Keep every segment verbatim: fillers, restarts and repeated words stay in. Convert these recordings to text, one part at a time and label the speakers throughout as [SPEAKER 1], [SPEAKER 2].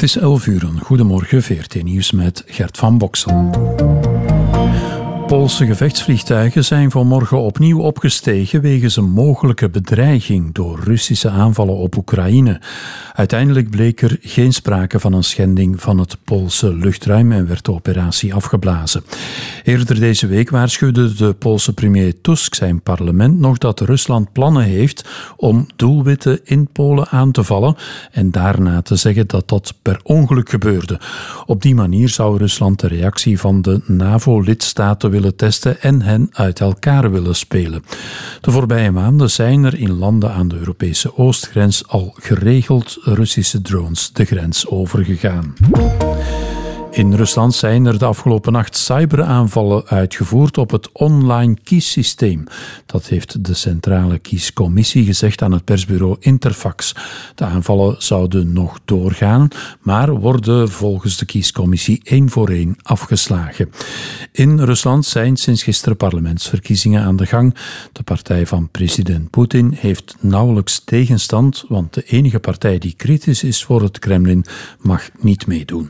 [SPEAKER 1] Het is elf uur. Goedemorgen, V R T Nieuws met Gert van Boksel. Poolse gevechtsvliegtuigen zijn vanmorgen opnieuw opgestegen wegens een mogelijke bedreiging door Russische aanvallen op Oekraïne. Uiteindelijk bleek er geen sprake van een schending van het Poolse luchtruim en werd de operatie afgeblazen. Eerder deze week waarschuwde de Poolse premier Tusk zijn parlement nog dat Rusland plannen heeft om doelwitten in Polen aan te vallen en daarna te zeggen dat dat per ongeluk gebeurde. Op die manier zou Rusland de reactie van de NAVO-lidstaten willen testen en hen uit elkaar willen spelen. De voorbije maanden zijn er in landen aan de Europese oostgrens al geregeld Russische drones de grens overgegaan. In Rusland zijn er de afgelopen nacht cyberaanvallen uitgevoerd op het online kiessysteem. Dat heeft de Centrale Kiescommissie gezegd aan het persbureau Interfax. De aanvallen zouden nog doorgaan, maar worden volgens de kiescommissie één voor één afgeslagen. In Rusland zijn sinds gisteren parlementsverkiezingen aan de gang. De partij van president Poetin heeft nauwelijks tegenstand, want de enige partij die kritisch is voor het Kremlin mag niet meedoen.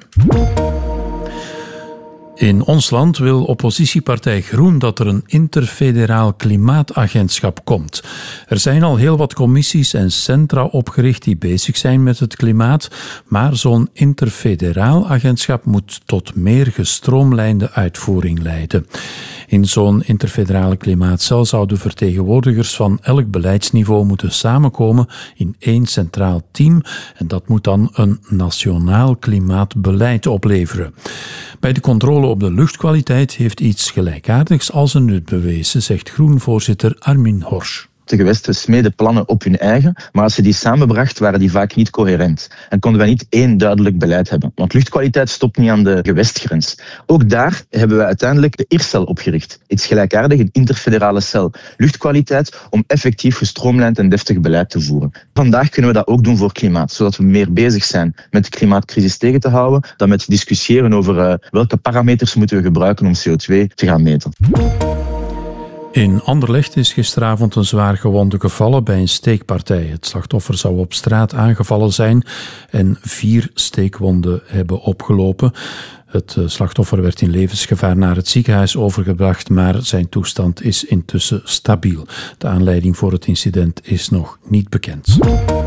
[SPEAKER 1] In ons land wil oppositiepartij Groen dat er een interfederaal klimaatagentschap komt. Er zijn al heel wat commissies en centra opgericht die bezig zijn met het klimaat, maar zo'n interfederaal agentschap moet tot meer gestroomlijnde uitvoering leiden. In zo'n interfederale klimaatcel zouden vertegenwoordigers van elk beleidsniveau moeten samenkomen in één centraal team en dat moet dan een nationaal klimaatbeleid opleveren. Bij de controle op de luchtkwaliteit heeft iets gelijkaardigs als een nut bewezen, zegt Groen-voorzitter Armin Horsch.
[SPEAKER 2] De gewesten smeden plannen op hun eigen, maar als ze die samenbracht, waren die vaak niet coherent. En konden wij niet één duidelijk beleid hebben. Want luchtkwaliteit stopt niet aan de gewestgrens. Ook daar hebben wij uiteindelijk de I R C E L opgericht. Iets gelijkaardig, een interfederale cel. Luchtkwaliteit om effectief gestroomlijnd en deftig beleid te voeren. Vandaag kunnen we dat ook doen voor klimaat, zodat we meer bezig zijn met de klimaatcrisis tegen te houden, dan met discussiëren over uh, welke parameters moeten we gebruiken om C O twee te gaan meten.
[SPEAKER 1] In Anderlecht is gisteravond een zwaar gewonde gevallen bij een steekpartij. Het slachtoffer zou op straat aangevallen zijn en vier steekwonden hebben opgelopen. Het slachtoffer werd in levensgevaar naar het ziekenhuis overgebracht, maar zijn toestand is intussen stabiel. De aanleiding voor het incident is nog niet bekend.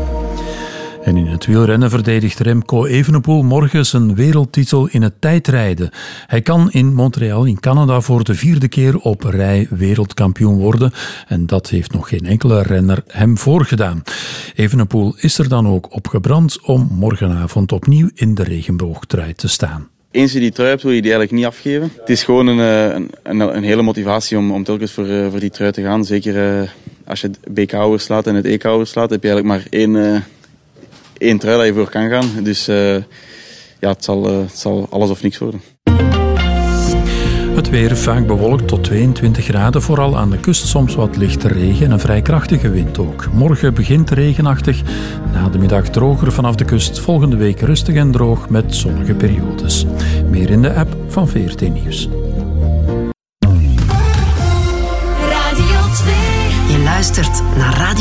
[SPEAKER 1] En in het wielrennen verdedigt Remco Evenepoel morgen zijn wereldtitel in het tijdrijden. Hij kan in Montreal in Canada voor de vierde keer op rij wereldkampioen worden. En dat heeft nog geen enkele renner hem voorgedaan. Evenepoel is er dan ook op gebrand om morgenavond opnieuw in de regenboogtrui te staan.
[SPEAKER 3] Eens je die trui hebt, wil je die eigenlijk niet afgeven. Het is gewoon een, een, een, een hele motivatie om, om telkens voor, voor die trui te gaan. Zeker uh, als je het B K overslaat en het E K overslaat, heb je eigenlijk maar één... Uh, één trui dat je voor kan gaan. Dus uh, ja, het zal, uh, het zal alles of niks worden.
[SPEAKER 1] Het weer vaak bewolkt tot tweeëntwintig graden, vooral aan de kust soms wat lichte regen en een vrij krachtige wind ook. Morgen begint regenachtig, na de middag droger vanaf de kust, volgende week rustig en droog met zonnige periodes. Meer in de app van V R T Nieuws.
[SPEAKER 4] Radio twee. Je luistert naar Radio